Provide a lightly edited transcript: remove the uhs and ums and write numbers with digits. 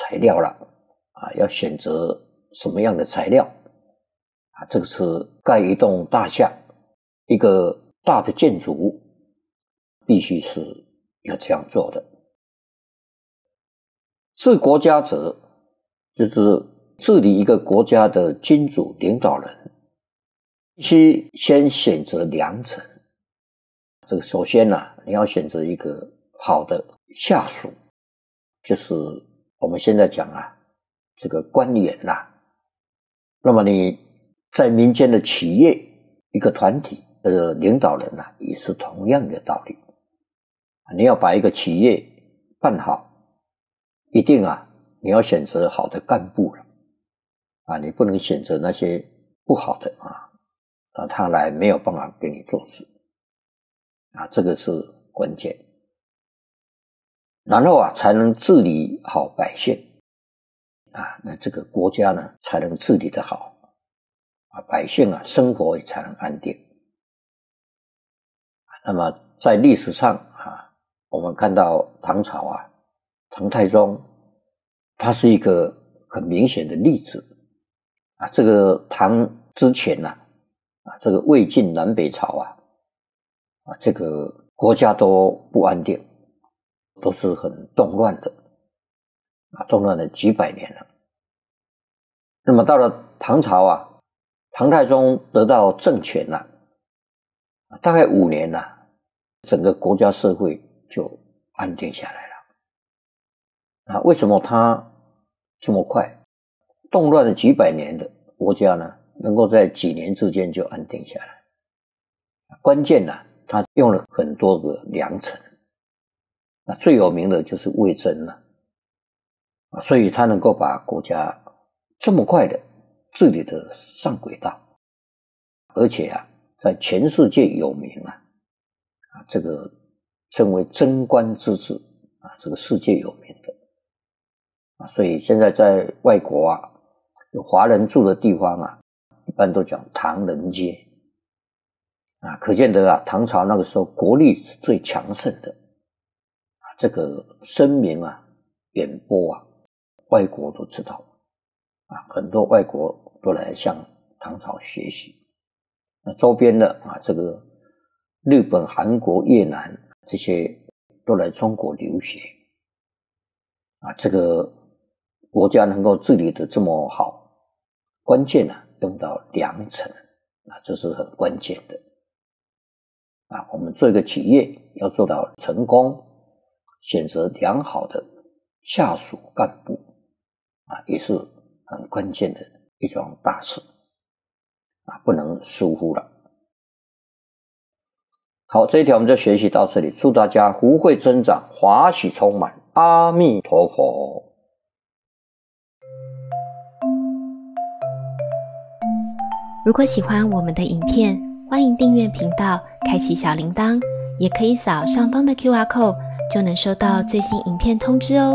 材料了要选择什么样的材料这个是盖一栋大厦，一个大的建筑物，必须是要这样做的。治国家者，就是治理一个国家的君主领导人，必须先选择良臣。这个首先你要选择一个好的下属，就是我们现在讲这个官员那么你在民间的企业一个团体的领导人也是同样的道理。你要把一个企业办好，一定你要选择好的干部了你不能选择那些不好的他来没有办法给你做事这个是关键。然后才能治理好百姓那这个国家呢才能治理得好百姓生活也才能安定。那么在历史上我们看到唐朝唐太宗，他是一个很明显的例子这个唐之前这个魏晋南北朝这个国家都不安定，都是很动乱的动乱了几百年了。那么到了唐朝唐太宗得到政权大概5年整个国家社会就安定下来了为什么他这么快动乱了几百年的国家呢能够在几年之间就安定下来？关键他用了很多个良臣最有名的就是魏征所以他能够把国家这么快的治理得上轨道，而且在全世界有名这个称为贞观之治这个世界有名的所以现在在外国有华人住的地方一般都讲唐人街可见得唐朝那个时候国力是最强盛的这个声名远播外国都知道很多外国都来向唐朝学习。那周边的这个日本、韩国、越南这些都来中国留学这个国家能够治理得这么好，关键用到良臣这是很关键的我们做一个企业要做到成功，选择良好的下属干部也是很关键的一桩大事不能疏忽了。好，这一条我们就学习到这里，祝大家福慧增长，华喜充满，阿弥陀佛。 如果喜欢我们的影片，欢迎订阅频道，开启小铃铛，也可以扫上方的 QR code， 就能收到最新影片通知哦。